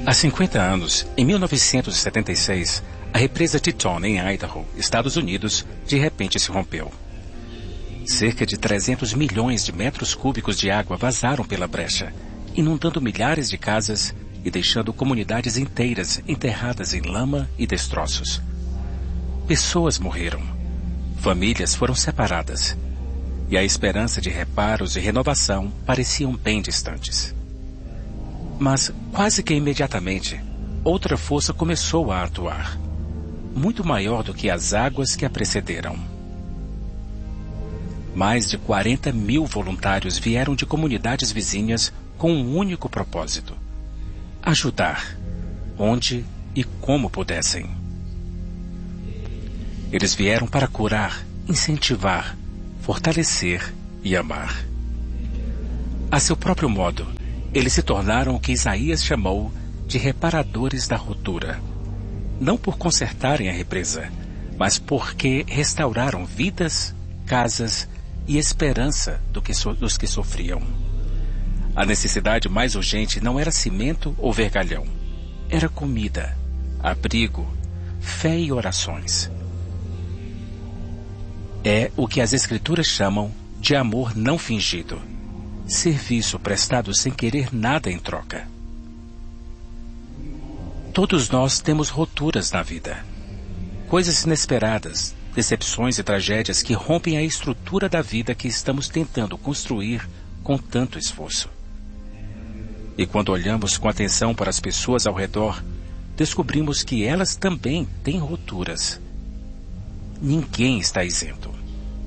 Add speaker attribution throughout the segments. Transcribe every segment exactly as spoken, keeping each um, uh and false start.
Speaker 1: Há cinquenta anos, em mil novecentos e setenta e seis, a represa Teton, em Idaho, Estados Unidos, de repente se rompeu. Cerca de trezentos milhões de metros cúbicos de água vazaram pela brecha, inundando milhares de casas e deixando comunidades inteiras enterradas em lama e destroços. Pessoas morreram. Famílias foram separadas. E a esperança de reparos e renovação pareciam bem distantes. Mas, quase que imediatamente, outra força começou a atuar, muito maior do que as águas que a precederam. Mais de quarenta mil voluntários vieram de comunidades vizinhas com um único propósito: ajudar, onde e como pudessem. Eles vieram para curar, incentivar, fortalecer e amar. A seu próprio modo, eles se tornaram o que Isaías chamou de reparadores da ruptura. Não por consertarem a represa, mas porque restauraram vidas, casas e esperança do que so, dos que sofriam. A necessidade mais urgente não era cimento ou vergalhão. Era comida, abrigo, fé e orações. É o que as Escrituras chamam de amor não fingido. Serviço prestado sem querer nada em troca. Todos nós temos rupturas na vida. Coisas inesperadas, decepções e tragédias que rompem a estrutura da vida que estamos tentando construir com tanto esforço. E quando olhamos com atenção para as pessoas ao redor, descobrimos que elas também têm rupturas. Ninguém está isento.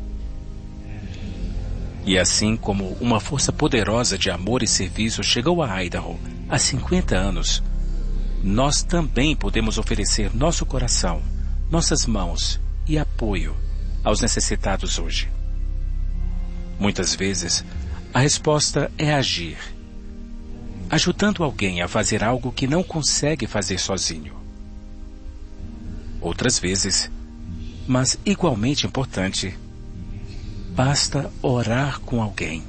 Speaker 1: E assim como uma força poderosa de amor e serviço chegou a Idaho há cinquenta anos, nós também podemos oferecer nosso coração, nossas mãos e apoio aos necessitados hoje. Muitas vezes, a resposta é agir, ajudando alguém a fazer algo que não consegue fazer sozinho. Outras vezes, mas igualmente importante, basta orar com alguém.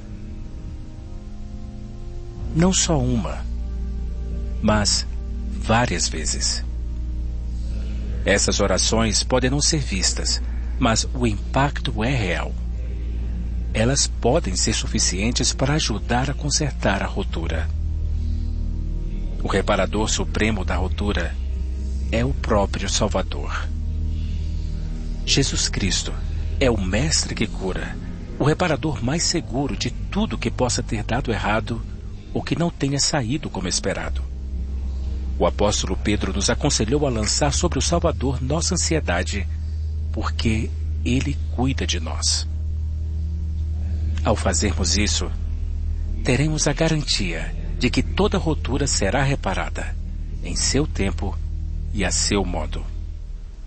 Speaker 1: Não só uma, mas várias vezes. Essas orações podem não ser vistas, mas o impacto é real. Elas podem ser suficientes para ajudar a consertar a ruptura. O reparador supremo da ruptura é o próprio Salvador. Jesus Cristo é o mestre que cura, o reparador mais seguro de tudo que possa ter dado errado ou que não tenha saído como esperado. O apóstolo Pedro nos aconselhou a lançar sobre o Salvador nossa ansiedade, porque Ele cuida de nós. Ao fazermos isso, teremos a garantia de que toda ruptura será reparada, em seu tempo e a seu modo.